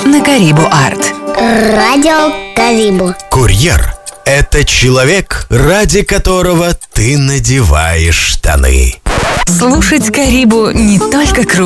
на Карибу Арт. Радио Карибу. Курьер – это человек, ради которого ты надеваешь штаны. Слушать Карибу не только круто.